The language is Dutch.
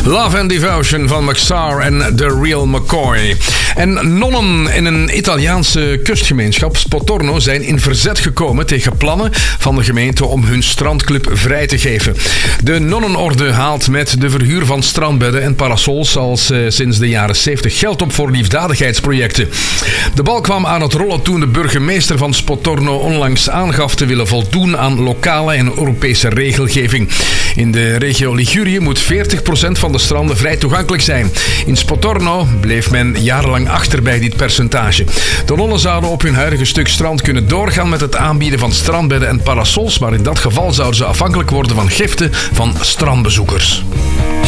Love and Devotion van Maxar en The Real McCoy. En nonnen in een Italiaanse kustgemeenschap, Spotorno, zijn in verzet gekomen tegen plannen van de gemeente om hun strandclub vrij te geven. De nonnenorde haalt met de verhuur van strandbedden en parasols al sinds de jaren 70 geld op voor liefdadigheidsprojecten. De bal kwam aan het rollen toen de burgemeester van Spotorno onlangs aangaf te willen voldoen aan lokale en Europese regelgeving. In de regio Ligurië moet 40% van de stranden vrij toegankelijk zijn. In Spotorno bleef men jarenlang achter bij dit percentage. De nonnen zouden op hun huidige stuk strand kunnen doorgaan met het aanbieden van strandbedden en parasols, maar in dat geval zouden ze afhankelijk worden van giften van strandbezoekers.